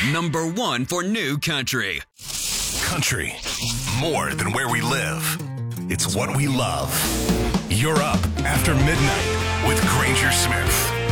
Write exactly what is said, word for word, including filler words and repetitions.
Number one for new country. Country. More than where we live. It's what we love. You're up after midnight with Granger Smith.